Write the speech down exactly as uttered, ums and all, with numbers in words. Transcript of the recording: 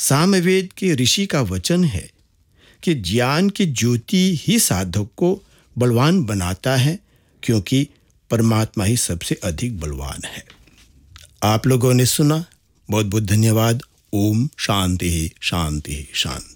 सामवेद के ऋषि का वचन है कि ज्ञान की ज्योति ही साधक को बलवान बनाता है, क्योंकि परमात्मा ही सबसे अधिक बलवान है। आप लोगों ने सुना, बहुत बहुत धन्यवाद। ओम शांति शांति शांति।